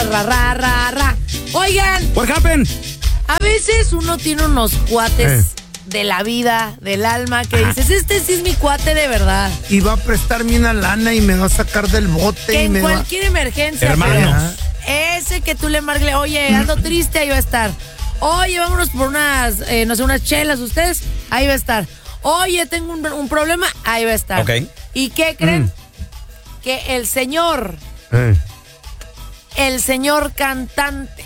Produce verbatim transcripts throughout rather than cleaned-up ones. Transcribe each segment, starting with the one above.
ra, ra, ra, ra. Oigan. What happened? A veces uno tiene unos cuates eh. de la vida, del alma, que Ajá. dices, este sí es mi cuate de verdad. Y va a prestarme una lana y me va a sacar del bote. Que y en me cualquier va... emergencia. Hermanos. Ese que tú le marques, oye, ando triste, ahí va a estar. Oye, vámonos por unas, eh, no sé, unas chelas ustedes, ahí va a estar. Oye, tengo un, un problema, ahí va a estar. Okay. ¿Y qué creen? Mm. Que el señor, eh. el señor cantante,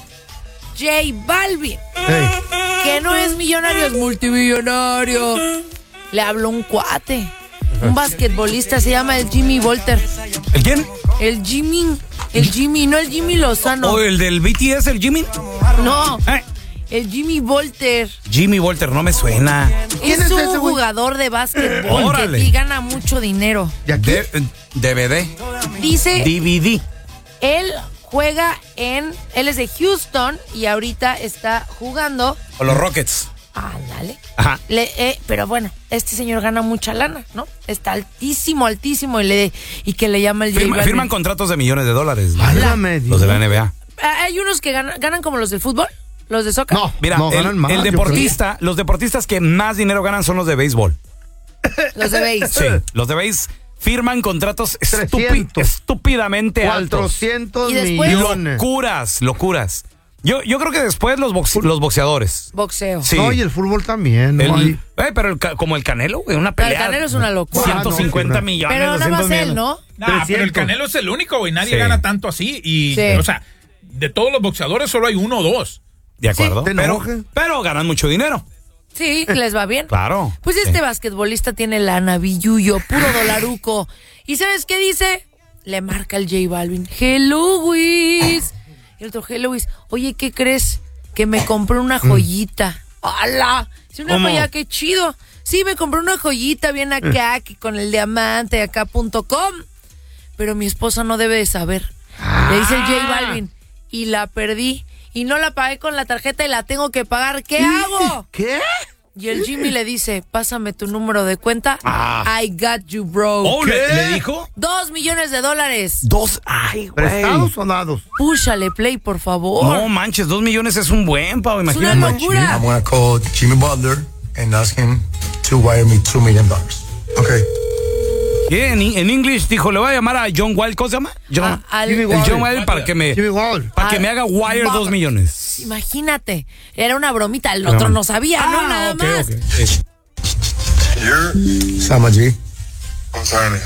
J Balvin, hey. que no es millonario, es multimillonario, le habló un cuate, un basquetbolista, se llama el Jimmy Volter. ¿El quién? El Jimmy, el Jimmy, no el Jimmy Lozano. ¿O el del B T S, el Jimmy? No, eh. el Jimmy Volter. Jimmy Volter, no me suena. Es, es un jugador de básquetbol Órale. que sí gana mucho dinero. ¿De aquí? D V D. Dice... D V D. Él juega en... Él es de Houston y ahorita está jugando... Con los Rockets. Ándale. Ajá. Le, eh, pero bueno, este señor gana mucha lana, ¿no? Está altísimo, altísimo y, le, y que le llama el Firma, J Firman contratos de millones de dólares. Válgame, los de la N B A. Hay unos que ganan, ganan como los del fútbol, los de soccer. No, mira, no, el, más, el deportista, los deportistas que más dinero ganan son los de béisbol. Los de béis. Sí, los de béis firman contratos estúpi, estúpidamente cuatrocientos altos. ¿Y millones. Locuras, locuras. Yo, yo creo que después los, boxe, los boxeadores. Boxeo. Sí. No, y el fútbol también. ¿no? El, eh, pero el, como el Canelo, una pelea. El Canelo es una locura. ciento cincuenta ah, no, millones. Pero nada más él, ¿no? Nah, pero el Canelo es el único, güey. Nadie sí. gana tanto así. Y, sí. o sea, de todos los boxeadores solo hay uno o dos. De acuerdo. Sí, pero, pero ganan mucho dinero. Sí, les va bien. Claro. Pues este sí. basquetbolista tiene lana, billuyo, puro dolaruco. ¿Y sabes qué dice? Le marca el J Balvin. Hello, Luis. Y el otro, hello, Luis. Oye, ¿qué crees? Que me compré una joyita. ¡Hala! Es una ¿Cómo? joya, qué chido. Sí, me compré una joyita bien acá, que con el diamante acá punto com. Pero mi esposa no debe de saber. Le dice el J Balvin. Y la perdí. Y no la pagué con la tarjeta y la tengo que pagar. ¿Qué hago? ¿Qué? Y el Jimmy le dice, pásame tu número de cuenta. Ah. I got you, bro. Oh, ¿le, ¿Le dijo? Dos millones de dólares. Dos, ay, güey. ¿Prestados o dados? Púchale play, por favor. No manches, dos millones es un buen, Pau, imagínate. Es una locura. I'm gonna call Jimmy Butler and ask him to wire me two million dollars. Okay. Yeah, en, en English dijo, le voy a llamar a John Wild, ¿cómo se llama? John, a, al, Jimmy Wild. John Wild para que me, para que me haga wire Bob. dos millones. Imagínate, era una bromita, el otro no sabía, ah, no, nada okay, más. Okay. You're Sama G. What's happening?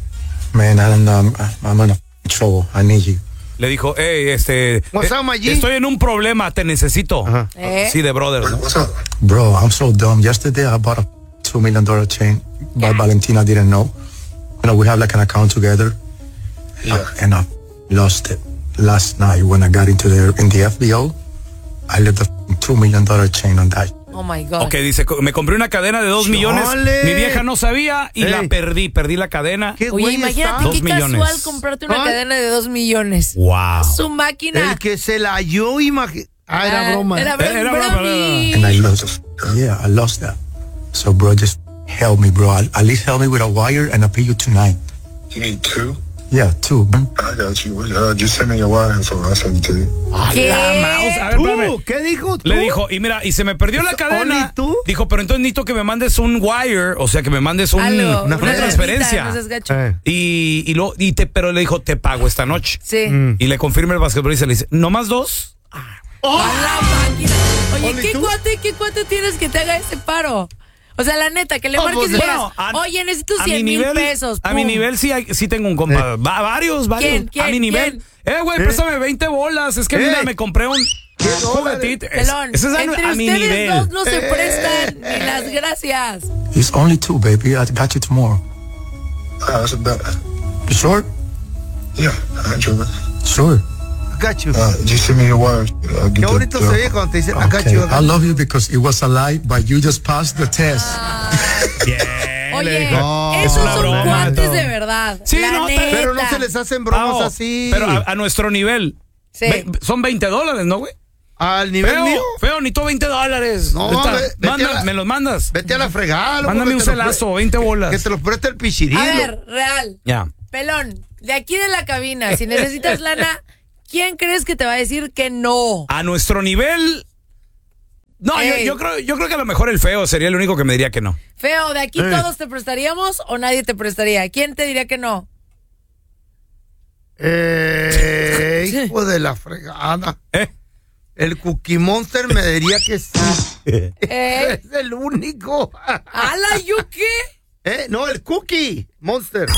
Man, I don't know, I'm, I'm in trouble, I need you. Le dijo, hey, este, eh, estoy en un problema, te necesito. Uh-huh. ¿Eh? Sí, de brother, ¿no? What's up? Bro, I'm so dumb. Yesterday I bought a two million dollar chain, but yeah. Valentina didn't know. You know, we have like an account together. Yeah. Uh, and I lost it last night when I got into the in the F B O. I left a two million dollar chain on that. Oh my God. Ok, dice, me compré una cadena de dos millones. Mi vieja no sabía y hey. la perdí. Perdí la cadena. ¿Qué Oye, imagínate qué casual millones. comprarte una ¿Ah? cadena de dos millones. Wow. Su máquina. El que se la halló, imagínate. Ah, era broma. Era, era, era broma. And I lost. Yeah, I lost that. So, bro, just help me, bro. At least help me with a wire and I'll pay you tonight. You need two? Yeah, two. I got you. Uh, just send me your wire info. I'll send it to you. ¿Qué? A ver, ¿Tú? ¿Qué dijo tú? Le dijo, y mira, y se me perdió la cadena. ¿Tú? Dijo, pero entonces necesito que me mandes un wire, o sea, que me mandes un, Algo, una, una transferencia. No eh. Y, y, lo, y te, pero le dijo, te pago esta noche. Sí. Mm. Y le confirma el basquetbolista, le dice, ¿nomás dos? ¡Oh! ¡A la máquina! Oye, ¿qué cuate, ¿qué cuate tienes que te haga ese paro? O sea, la neta, que le oh, marques pues, y digas, bueno, a, oye, necesito cien mil pesos. A mi nivel sí, hay, sí tengo un compa. Eh. Va, varios, varios. ¿Quién, quién, a mi nivel. ¿quién? Eh, güey, ¿Eh? préstame veinte bolas. Es que ¿Eh? mira, me compré un juguetito. Pelón, es, es a, entre a mi ustedes nivel. dos no se prestan ni las gracias. It's only two, baby. I got you tomorrow. Uh, that's a bet. You sure? Yeah, I got you. Sure. I got you. Uh, just send me your wire. Uh, Qué bonito se oye cuando te dicen, I got okay. you. I, got I love you because it was a lie, but you just passed the test. Ah. Yeah, Oye, no, esos son broma, cuates no. de verdad. Sí, la no, neta. pero no se les hacen bromas Pau, así. Pero a, a nuestro nivel. Sí. Ve, son veinte dólares, ¿no, güey? Al nivel Feo, mío. feo, necesito veinte dólares. No, Está, ve, vete manda, a la, me los mandas. Vete a la fregada. Mándame un celazo, veinte bolas. Que te los preste el pichirilo. A ver, real. Ya. Pelón, de aquí de la cabina, si necesitas lana, ¿quién crees que te va a decir que no? A nuestro nivel... No, yo, yo, creo, yo creo que a lo mejor el feo sería el único que me diría que no. Feo, ¿de aquí Eh. todos te prestaríamos o nadie te prestaría? ¿Quién te diría que no? Eh, hijo de la fregada. ¿Eh? El Cookie Monster me diría que sí. ¿Eh? Es el único. ¿Ala, yo qué? ¿Eh? No, el Cookie Monster.